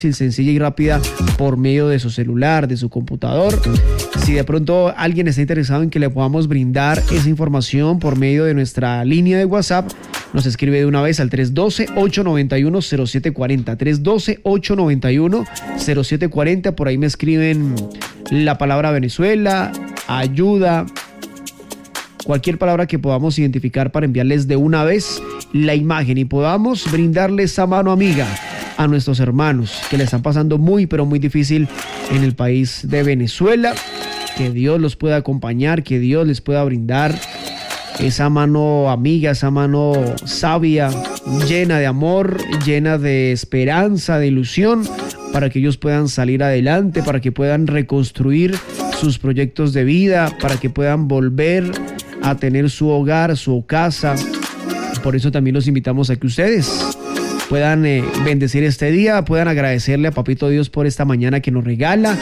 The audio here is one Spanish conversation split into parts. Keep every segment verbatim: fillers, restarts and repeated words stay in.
sencilla y rápida por medio de su celular, de su computador. Si de pronto alguien está interesado en que le podamos brindar esa información por medio de nuestra línea de WhatsApp, nos escribe de una vez al tres uno dos, ocho nueve uno, cero siete cuatro cero, tres uno dos, ocho nueve uno, cero siete cuatro cero. Por ahí me escriben la palabra Venezuela, ayuda, cualquier palabra que podamos identificar para enviarles de una vez la imagen y podamos brindarles esa mano amiga a nuestros hermanos que le están pasando muy pero muy difícil en el país de Venezuela. Que Dios los pueda acompañar, que Dios les pueda brindar esa mano amiga, esa mano sabia, llena de amor, llena de esperanza, de ilusión, para que ellos puedan salir adelante, para que puedan reconstruir sus proyectos de vida, para que puedan volver a tener su hogar, su casa. Por eso también los invitamos a que ustedes puedan eh, bendecir este día, puedan agradecerle a Papito Dios por esta mañana que nos regala,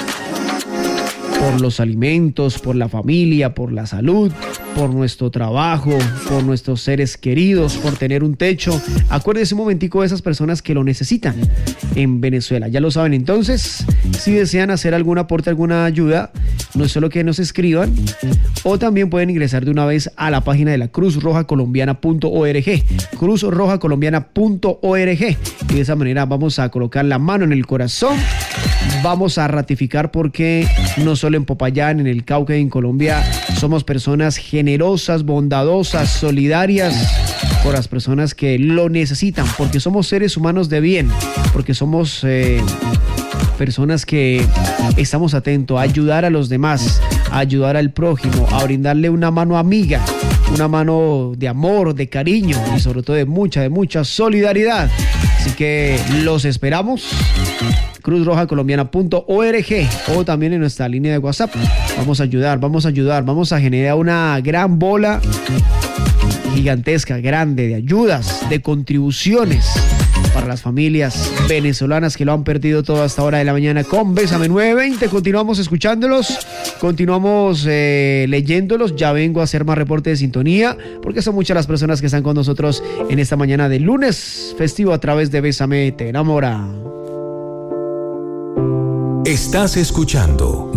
por los alimentos, por la familia, por la salud, por nuestro trabajo, por nuestros seres queridos, por tener un techo. Acuérdese un momentico de esas personas que lo necesitan en Venezuela. Ya lo saben entonces, si desean hacer algún aporte, alguna ayuda, no es solo que nos escriban, o también pueden ingresar de una vez a la página de la cruz roja colombiana punto org, cruz roja colombiana punto org, y de esa manera vamos a colocar la mano en el corazón, vamos a ratificar porque no solo en Popayán, en el Cauca y en Colombia somos personas generosas, bondadosas, solidarias por las personas que lo necesitan, porque somos seres humanos de bien, porque somos eh, personas que estamos atentos a ayudar a los demás, a ayudar al prójimo, a brindarle una mano amiga, una mano de amor, de cariño y sobre todo de mucha, de mucha solidaridad. Así que los esperamos. cruz roja colombiana punto org o también en nuestra línea de WhatsApp. Vamos a ayudar, vamos a ayudar, vamos a generar una gran bola gigantesca, grande, de ayudas, de contribuciones para las familias venezolanas que lo han perdido todo hasta hora de la mañana con Bésame nueve veinte. Continuamos escuchándolos, continuamos eh, leyéndolos. Ya vengo a hacer más reporte de sintonía porque son muchas las personas que están con nosotros en esta mañana de lunes festivo a través de Bésame Te Enamora. Estás escuchando